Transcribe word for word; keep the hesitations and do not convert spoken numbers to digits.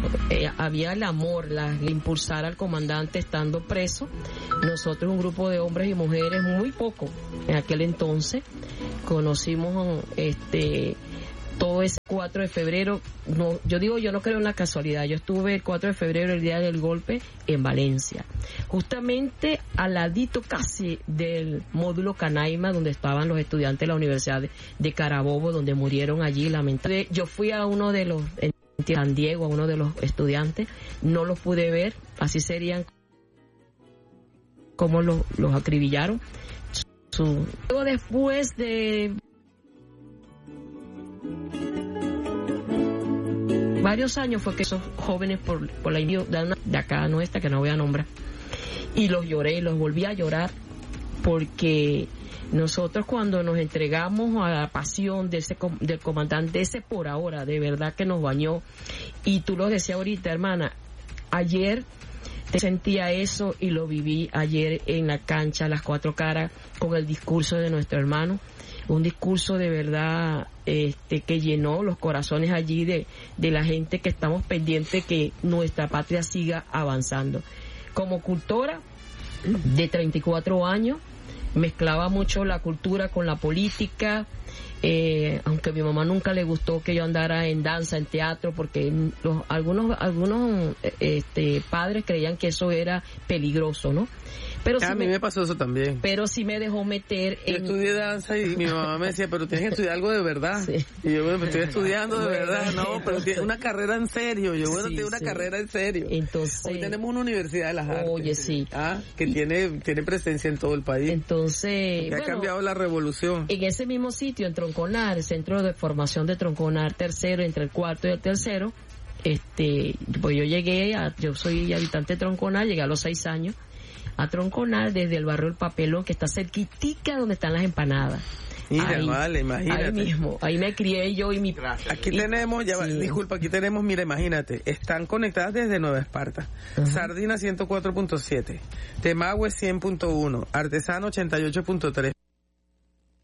eh, había el amor, la, la impulsar al comandante estando preso. Nosotros, un grupo de hombres y mujeres, muy poco en aquel entonces, conocimos este todo ese cuatro de febrero. No, yo digo, yo no creo en la casualidad. Yo estuve el cuatro de febrero, el día del golpe, en Valencia, justamente al ladito casi del módulo Canaima, donde estaban los estudiantes de la Universidad de, de Carabobo, donde murieron allí lamentablemente. Yo fui a uno de los, en San Diego, a uno de los estudiantes, no los pude ver, así serían como los, los acribillaron. Su, luego después de varios años fue que esos jóvenes por, por la de acá nuestra, que no voy a nombrar, y los lloré, los volví a llorar, porque nosotros cuando nos entregamos a la pasión de ese del comandante, ese por ahora, de verdad que nos bañó. Y tú lo decías ahorita, hermana, ayer te sentía eso y lo viví ayer en la cancha, Las Cuatro Caras, con el discurso de nuestro hermano. Un discurso de verdad este que llenó los corazones allí de, de la gente que estamos pendientes que nuestra patria siga avanzando. Como cultora de treinta y cuatro años, mezclaba mucho la cultura con la política, eh, aunque a mi mamá nunca le gustó que yo andara en danza, en teatro, porque los, algunos algunos este, padres creían que eso era peligroso, ¿no? Pero a sí mí me, me pasó eso también. Pero sí me dejó meter yo en... Yo estudié danza y mi mamá me decía, pero tienes que estudiar algo de verdad. Sí. Y yo, bueno, me estoy estudiando de bueno, verdad. No, pero tiene una carrera en serio. Yo, bueno, sí, tiene una sí. carrera en serio. Entonces... Hoy tenemos una universidad de las artes. Oye, sí. Ah, que y, tiene tiene presencia en todo el país. Entonces... Que bueno, ha cambiado la revolución. En ese mismo sitio, en Tronconar, el centro de formación de Tronconar tercero, entre el cuarto y el tercero, este, pues yo llegué, a, yo soy habitante de Tronconar, llegué a los seis años, a Tronconar desde el barrio El Papelón, que está cerquitica donde están las empanadas. Mira, ahí, vale, imagínate. Ahí mismo, ahí me crié yo y mi... Aquí y, tenemos, ya sí. va, disculpa, aquí tenemos, mira, imagínate, están conectadas desde Nueva Esparta, uh-huh. Sardina ciento cuatro punto siete, Temagüe cien punto uno, Artesano ochenta y ocho punto tres,